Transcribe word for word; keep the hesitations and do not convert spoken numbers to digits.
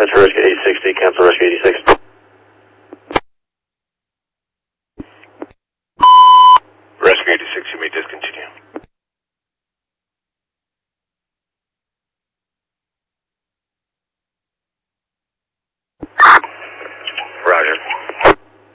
That's Rescue eight sixty, cancel Rescue eighty-six. Rescue eighty-six, you may discontinue.